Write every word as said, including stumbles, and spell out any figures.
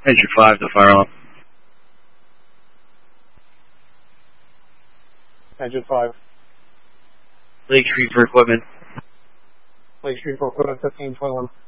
Engine five, the fire alarm. Engine five. Lake Street for equipment. Lake Street for equipment, fifteen twenty-one.